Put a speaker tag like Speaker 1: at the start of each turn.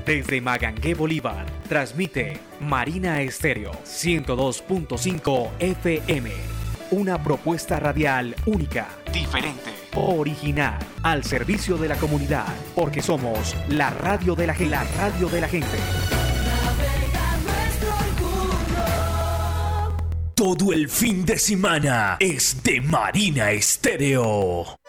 Speaker 1: Desde Magangué, Bolívar, transmite Marina Estéreo 102.5 FM. Una propuesta radial única, diferente, original, al servicio de la comunidad, porque somos la radio de la gente. La radio de la gente.
Speaker 2: Todo el fin de semana es de Marina Estéreo.